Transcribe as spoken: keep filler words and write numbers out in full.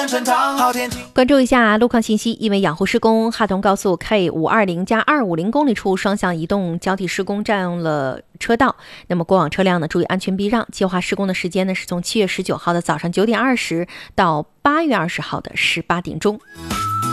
关注一下路况信息，因为养护施工，哈同高速 K 五二零加二五零公里处双向移动交替施工占用了车道，那么过往车辆呢注意安全避让。计划施工的时间呢是从七月十九号的早上九点二十到八月二十号的十八点钟。